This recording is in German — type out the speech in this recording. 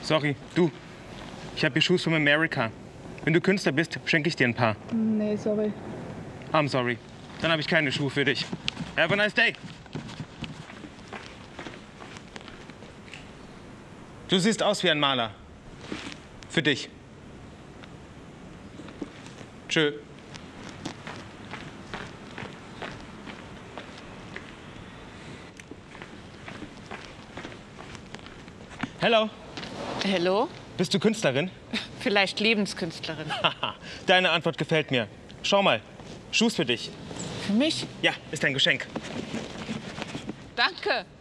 Sorry, du. Ich habe hier Schuhe from America. Wenn du Künstler bist, schenke ich dir ein paar. Nee, sorry. I'm sorry. Dann habe ich keine Schuhe für dich. Have a nice day. Du siehst aus wie ein Maler. Für dich. Tschö. Hello. Hallo? Bist du Künstlerin? Vielleicht Lebenskünstlerin. Haha, deine Antwort gefällt mir. Schau mal, Schuss für dich. Für mich? Ja, ist ein Geschenk. Danke.